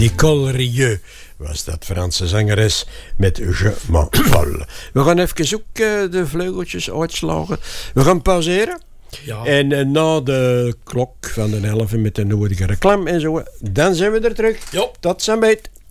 Nicole Rieu was dat, Franse zangeres met Je m'en vole. We gaan even ook de vleugeltjes uitslagen. We gaan pauzeren. Ja. En na de klok van de 11 met de nodige reclame en zo, dan zijn we er terug. Ja. Tot ziens.